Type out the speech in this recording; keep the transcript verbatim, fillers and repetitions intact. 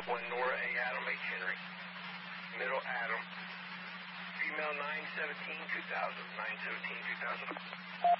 one Nora A. Adam H. Henry. Middle Adam. Female nine seventeen two thousand. nine seventeen two thousand.